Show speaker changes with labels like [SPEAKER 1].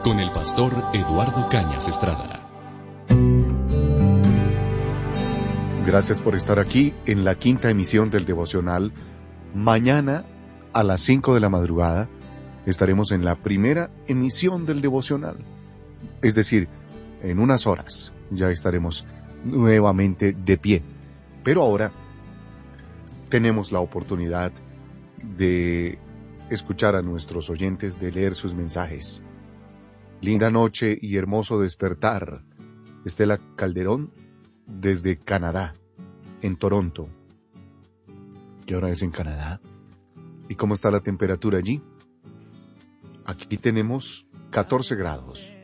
[SPEAKER 1] con el pastor Eduardo Cañas Estrada.
[SPEAKER 2] Gracias por estar aquí en la quinta emisión del devocional. Mañana a las 5 de la madrugada estaremos en la primera emisión del devocional. Es decir, en unas horas ya estaremos nuevamente de pie. Pero ahora tenemos la oportunidad de escuchar a nuestros oyentes, de leer sus mensajes. Linda noche y hermoso despertar. Estela Calderón, desde Canadá, en Toronto. ¿Qué hora es en Canadá? ¿Y cómo está la temperatura allí? Aquí tenemos 14 grados.